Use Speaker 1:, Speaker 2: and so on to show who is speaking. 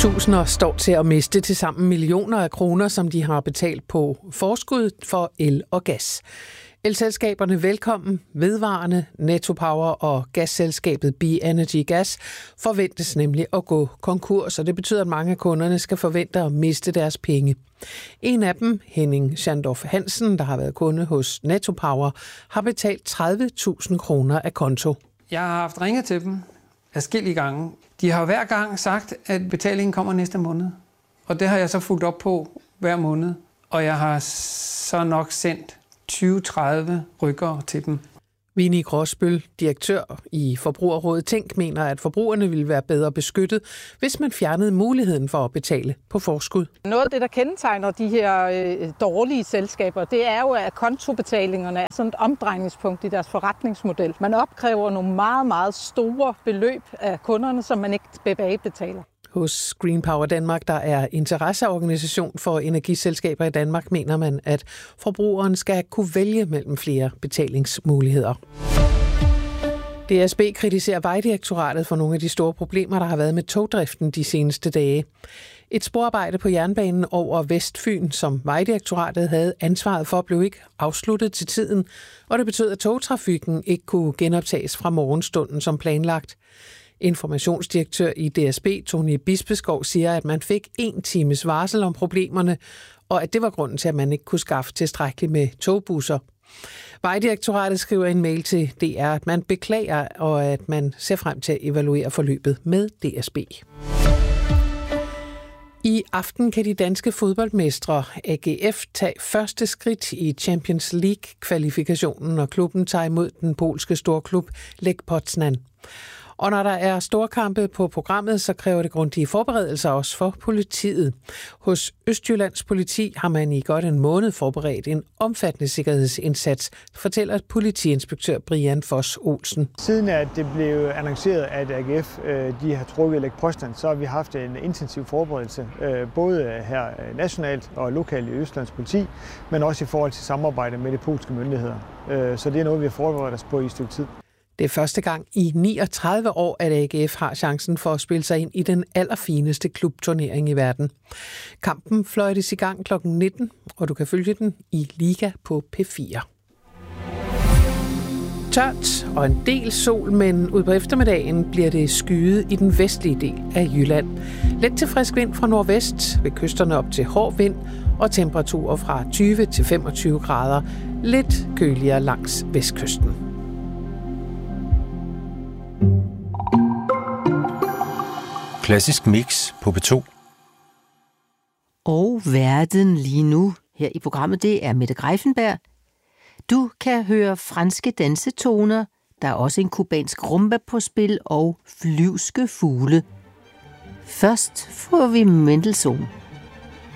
Speaker 1: Tusinder står til at miste til sammen millioner af kroner, som de har betalt på forskud for el og gas. Elselskaberne Velkommen, Vedvarende, Netto Power og gasselskabet BeEnergy Gas forventes nemlig at gå konkurs, og det betyder, at mange af kunderne skal forvente at miste deres penge. En af dem, Henning Schandorf Hansen, der har været kunde hos Netto Power, har betalt 30.000 kroner af konto.
Speaker 2: Jeg har haft ringet til dem adskillige gange. De har hver gang sagt, at betalingen kommer næste måned. Og det har jeg så fulgt op på hver måned. Og jeg har så nok sendt 20-30 rykkere til dem.
Speaker 1: Winnie Gråsbøl, direktør i Forbrugerrådet Tænk, mener, at forbrugerne ville være bedre beskyttet, hvis man fjernede muligheden for at betale på forskud.
Speaker 3: Noget af det, der kendetegner de her dårlige selskaber, det er jo, at kontobetalingerne er sådan et omdrejningspunkt i deres forretningsmodel. Man opkræver nogle meget, meget store beløb af kunderne, som man ikke tilbagebetaler.
Speaker 1: Hos Green Power Danmark, der er interesseorganisation for energiselskaber i Danmark, mener man, at forbrugeren skal kunne vælge mellem flere betalingsmuligheder. DSB kritiserer Vejdirektoratet for nogle af de store problemer, der har været med togdriften de seneste dage. Et sporarbejde på jernbanen over Vestfyn, som Vejdirektoratet havde ansvaret for, blev ikke afsluttet til tiden, og det betød, at togtrafikken ikke kunne genoptages fra morgenstunden som planlagt. Informationsdirektør i DSB, Tony Bispeskov, siger, at man fik 1 times varsel om problemerne, og at det var grunden til, at man ikke kunne skaffe tilstrækkeligt med togbusser. Vejdirektoratet skriver i en mail til DR, at man beklager, og at man ser frem til at evaluere forløbet med DSB. I aften kan de danske fodboldmestre AGF tage første skridt i Champions League-kvalifikationen, når klubben tager imod den polske storklub Lech Poznan. Og når der er storkampe på programmet, så kræver det grundige forberedelser også for politiet. Hos Østjyllands politi har man i godt en måned forberedt en omfattende sikkerhedsindsats, fortæller politiinspektør Brian Foss Olsen.
Speaker 4: Siden at det blev annonceret, at AGF de har trukket Lech Poznan, så har vi haft en intensiv forberedelse, både her nationalt og lokalt i Østjyllands politi, men også i forhold til samarbejde med de polske myndigheder. Så det er noget, vi har forberedt os på i et stykke tid.
Speaker 1: Det er første gang i 39 år, at AGF har chancen for at spille sig ind i den allerfineste klubturnering i verden. Kampen fløjtes i gang kl. 19, og du kan følge den i Liga på P4. Tørt og en del sol, men ud på eftermiddagen bliver det skyet i den vestlige del af Jylland. Let til frisk vind fra nordvest, ved kysterne op til hård vind, og temperaturer fra 20 til 25 grader. Lidt køligere langs vestkysten.
Speaker 5: Klassisk mix på P2.
Speaker 6: Og verden lige nu her i programmet, det er Mette Greiffenberg. Du kan høre franske dansetoner, der er også en kubansk rumba på spil og flyvske fugle. Først får vi Mendelssohn.